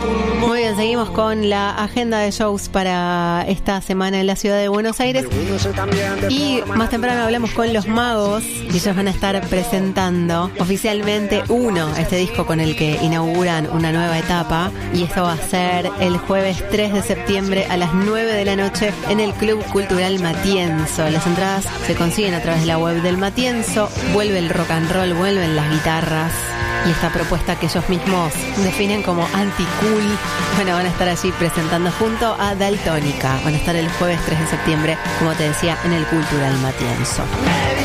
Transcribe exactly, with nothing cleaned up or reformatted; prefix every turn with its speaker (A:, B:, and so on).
A: Muy bien, seguimos con la agenda de shows para esta semana en la ciudad de Buenos Aires. Y más temprano hablamos con Los Magos y ellos van a estar presentando oficialmente Uno, este disco con el que inauguran una nueva etapa. Y esto va a ser el jueves tres de septiembre a las nueve de la noche en el Club Cultural Matienzo. Las entradas se consiguen a través de la web del Matienzo. Vuelve el rock and roll, vuelven las guitarras. Y esta propuesta que ellos mismos definen como anti-cool, bueno, van a estar allí presentando junto a Daltónica. Van a estar el jueves tres de septiembre, como te decía, en el Cultural Matienzo.